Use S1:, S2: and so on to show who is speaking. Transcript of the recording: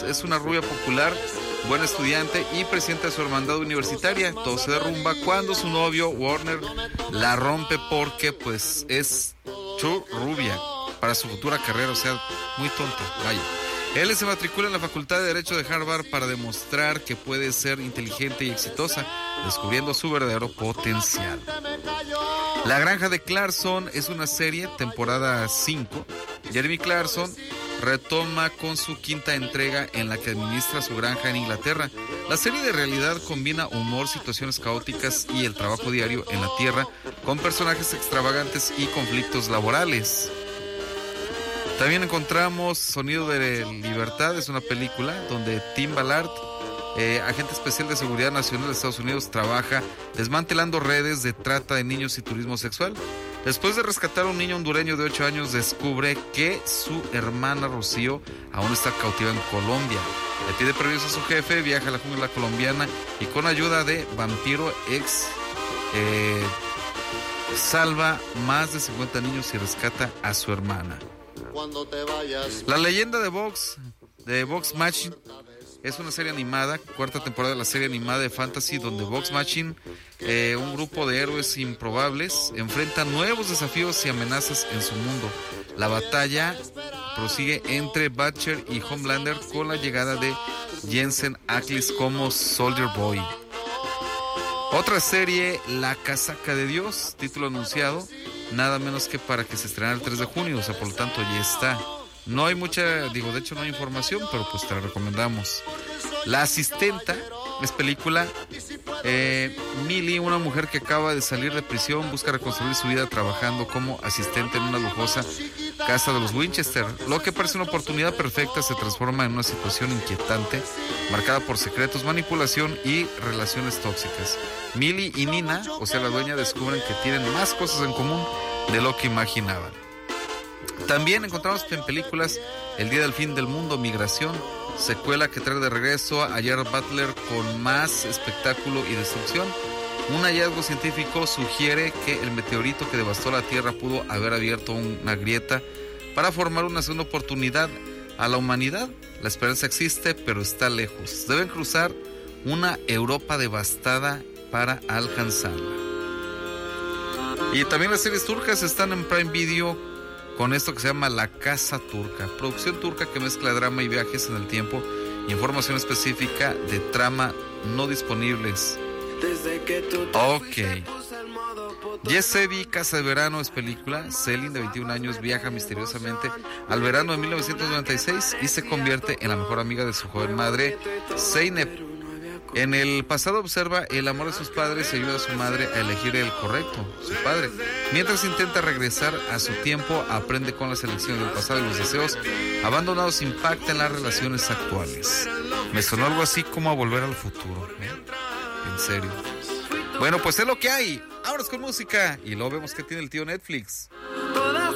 S1: años, es una rubia popular, buena estudiante y presidenta de su hermandad universitaria. Todo se derrumba cuando su novio, Warner, la rompe porque pues es rubia para su futura carrera, o sea, muy tonta, vaya. Él se matricula en la Facultad de Derecho de Harvard para demostrar que puede ser inteligente y exitosa, descubriendo su verdadero potencial. La Granja de Clarkson es una serie, temporada 5. Jeremy Clarkson retoma con su quinta entrega en la que administra su granja en Inglaterra. La serie de realidad combina humor, situaciones caóticas y el trabajo diario en la tierra con personajes extravagantes y conflictos laborales. También encontramos Sonido de Libertad, es una película donde Tim Ballard, agente especial de Seguridad Nacional de Estados Unidos, trabaja desmantelando redes de trata de niños y turismo sexual. Después de rescatar a un niño hondureño de 8 años, descubre que su hermana Rocío aún está cautiva en Colombia. Le pide permiso a su jefe, viaja a la jungla colombiana y con ayuda de Vampiro X salva más de 50 niños y rescata a su hermana. La leyenda de Vox Machine es una serie animada, cuarta temporada de la serie animada de fantasy donde Vox Machine, un grupo de héroes improbables, enfrenta nuevos desafíos y amenazas en su mundo. La batalla prosigue entre Butcher y Homelander con la llegada de Jensen Ackles como Soldier Boy. Otra serie, La Casaca de Dios, título anunciado, nada menos que para que se estrenara el 3 de junio, o sea, por lo tanto ya está. No hay mucha, de hecho no hay información, pero pues te la recomendamos. La Asistenta es película. Millie, una mujer que acaba de salir de prisión, busca reconstruir su vida trabajando como asistente en una lujosa casa de los Winchester. Lo que parece una oportunidad perfecta se transforma en una situación inquietante, marcada por secretos, manipulación y relaciones tóxicas. Millie y Nina, o sea la dueña, descubren que tienen más cosas en común de lo que imaginaban. También encontramos en películas El Día del Fin del Mundo, Migración, secuela que trae de regreso a Gerard Butler con más espectáculo y destrucción. Un hallazgo científico sugiere que el meteorito que devastó la Tierra pudo haber abierto una grieta para formar una segunda oportunidad a la humanidad. La esperanza existe, pero está lejos. Deben cruzar una Europa devastada para alcanzarla. Y también las series turcas están en Prime Video con esto que se llama La Casa Turca, producción turca que mezcla drama y viajes en el tiempo, información específica de trama no disponibles. Ok. Yesevi, Casa de Verano es película. Selin, de 21 años, viaja misteriosamente al verano de 1996 y se convierte en la mejor amiga de su joven madre, Zeynep. En el pasado observa el amor de sus padres y ayuda a su madre a elegir el correcto, su padre. Mientras intenta regresar a su tiempo, aprende con las elecciones del pasado y los deseos abandonados impacta en las relaciones actuales. Me sonó algo así como a Volver al Futuro, en serio. Bueno, pues es lo que hay. Vámonos con música y luego vemos qué tiene el tío Netflix.